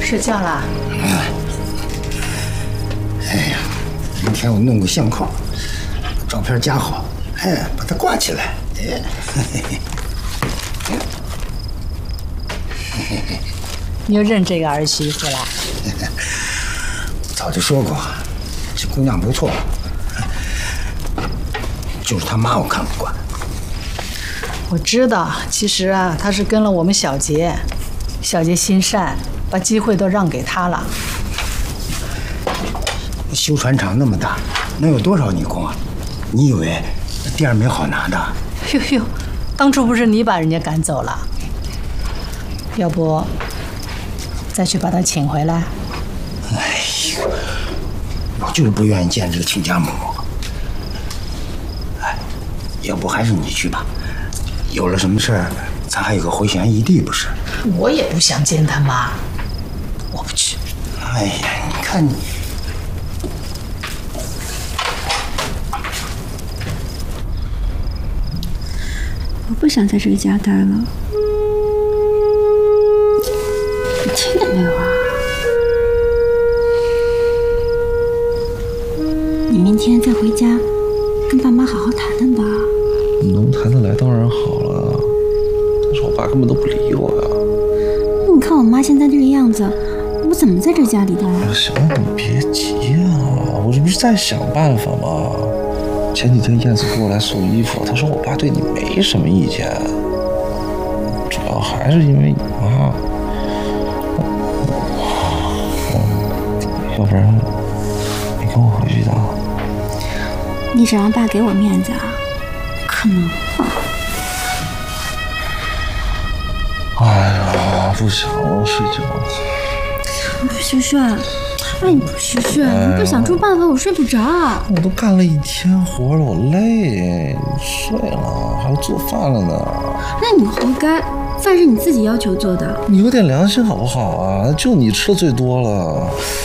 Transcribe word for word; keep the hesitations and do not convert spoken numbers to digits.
睡觉啦？ 哎呀，明天我弄个相框，把照片夹好，哎，把它挂起来。哎，嘿嘿嘿。 你又认这个儿媳妇了？ 早就说过，这姑娘不错，就是她妈我看不惯。 我知道，其实啊，她是跟了我们小杰，小杰心善，把机会都让给她了。 修船厂那么大，能有多少女工啊？你以为店儿没好拿的？ 呦呦，当初不是你把人家赶走了？要不再去把她请回来？ 哎呦，我就是不愿意见这个亲家母。哎，要不还是你去吧，有了什么事儿，咱还有个回旋余地，不是？ 我也不想见他妈，我不去。 哎呀，你看你。 我不想在这个家待了。你听见没有啊？你明天再回家，跟爸妈好好谈谈吧。 能谈得来当然好了，但是我爸根本都不理我呀。 你看我妈现在这个样子，我怎么在这家里待啊？ 行了，你别急啊，我这不是在想办法吗？前几天燕子给我来送衣服，她说我爸对你没什么意见，主要还是因为你妈。要不然你跟我回去一趟。 你想让爸给我面子啊？可能吗？ 哎呀，不想了，睡觉。 萱萱，哎，你不萱萱，你不想出办法，我睡不着。 我都干了一天活了，我累，睡了，还要做饭了呢。 那你活该，饭是你自己要求做的。 你有点良心好不好啊？就你吃的最多了。